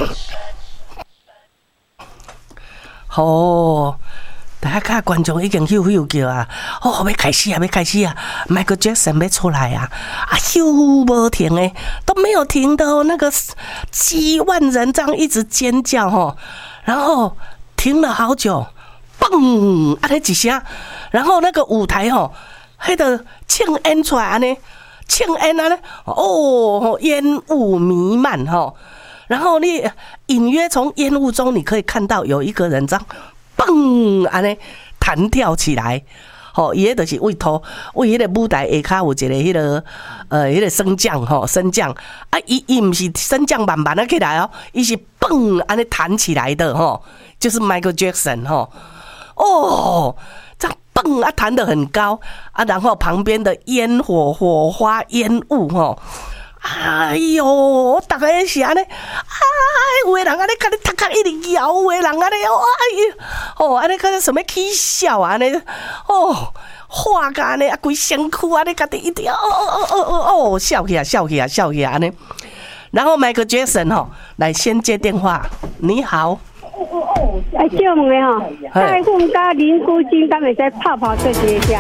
哦，大家观众已经咻叫啊！哦，要开始啊！Michael Jackson 要出来啊！无停诶，都没有停的哦。那个几万人这样一直尖叫哦，然后停了好久，嘣！那一声，然后那个舞台哦，那个庆烟出来安尼，庆烟啊呢，哦，烟雾弥漫哈。然后你隐约从烟雾中，你可以看到有一个人这样，嘣，安尼弹跳起来，吼，伊迄就是为迄个舞台下骹有一个迄个升降吼，升降啊，伊毋是升降慢慢啊起来哦，伊是嘣安尼弹起来的吼，就是 Michael Jackson 吼，哦，这样嘣啊弹得很高啊，然后旁边的烟火、火花、烟雾吼。哎哟，我大概是安尼，有的人安尼，看你头壳一直摇，有的人安尼，哦，安尼看什么起笑安尼，哦，画个安尼，规身躯安尼，家己一直哦，笑起来安尼。然后 Michael Jackson 吼，来先接电话，你好。 小问的吼，大凤甲林古金敢会使泡做一下？